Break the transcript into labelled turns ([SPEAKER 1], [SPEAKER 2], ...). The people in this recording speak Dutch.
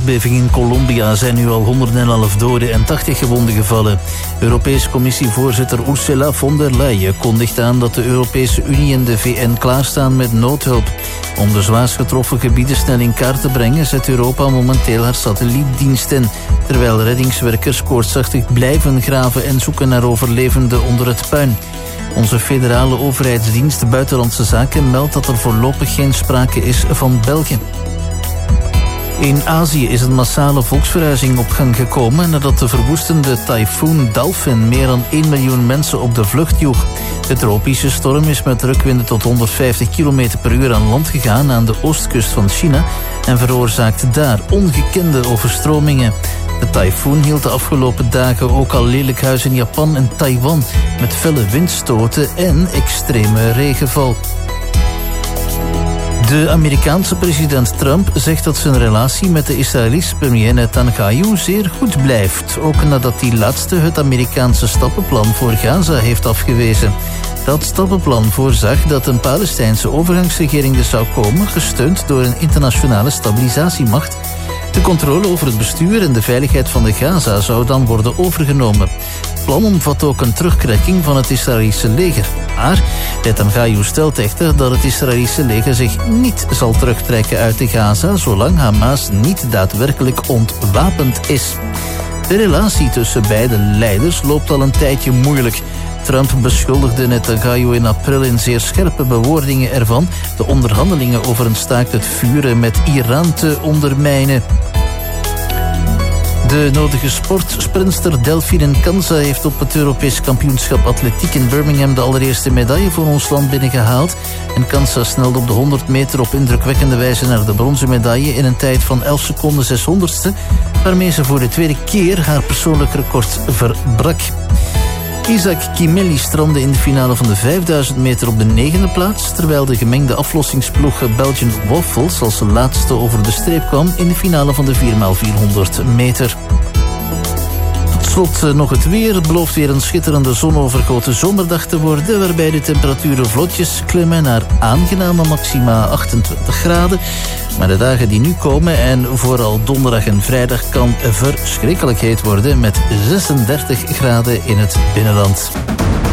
[SPEAKER 1] aardbeving in Colombia zijn nu al 111 doden en 80 gewonden gevallen. Europese Commissievoorzitter Ursula von der Leyen kondigt aan dat de Europese Unie en de VN klaarstaan met noodhulp. Om de zwaarst getroffen gebieden snel in kaart te brengen zet Europa momenteel haar satellietdienst in, terwijl reddingswerkers koortsachtig blijven graven en zoeken naar overlevenden onder het puin. Onze federale overheidsdienst Buitenlandse Zaken meldt dat er voorlopig geen sprake is van België. In Azië is een massale volksverhuizing op gang gekomen nadat de verwoestende tyfoon Dolphin meer dan 1 miljoen mensen op de vlucht joeg. De tropische storm is met drukwinden tot 150 km per uur aan land gegaan aan de oostkust van China en veroorzaakte daar ongekende overstromingen. De tyfoon hield de afgelopen dagen ook al lelijk huis in Japan en Taiwan met felle windstoten en extreme regenval. De Amerikaanse president Trump zegt dat zijn relatie met de Israëlische premier Netanyahu zeer goed blijft, ook nadat die laatste het Amerikaanse stappenplan voor Gaza heeft afgewezen. Dat stappenplan voorzag dat een Palestijnse overgangsregering er zou komen, gesteund door een internationale stabilisatiemacht. De controle over het bestuur en de veiligheid van de Gaza zou dan worden overgenomen. Het plan omvat ook een terugtrekking van het Israëlische leger. Maar Netanyahu stelt echter dat het Israëlische leger zich niet zal terugtrekken uit de Gaza zolang Hamas niet daadwerkelijk ontwapend is. De relatie tussen beide leiders loopt al een tijdje moeilijk. Trump beschuldigde Netanyahu in april in zeer scherpe bewoordingen ervan de onderhandelingen over een staakt het vuren met Iran te ondermijnen. De nodige sportsprinster Delphine Kansa heeft op het Europees kampioenschap atletiek in Birmingham de allereerste medaille voor ons land binnengehaald. En Kansa snelde op de 100 meter op indrukwekkende wijze naar de bronzen medaille in een tijd van 11 seconden 600ste, waarmee ze voor de tweede keer haar persoonlijk record verbrak. Isaac Kimeli strandde in de finale van de 5000 meter op de 9e plaats, terwijl de gemengde aflossingsploeg Belgian Waffles als laatste over de streep kwam in de finale van de 4x400 meter. Tot slot nog het weer. Het belooft weer een schitterende zonovergoten zomerdag te worden, waarbij de temperaturen vlotjes klimmen naar aangename maxima 28 graden. Maar de dagen die nu komen en vooral donderdag en vrijdag kan verschrikkelijk heet worden met 36 graden in het binnenland.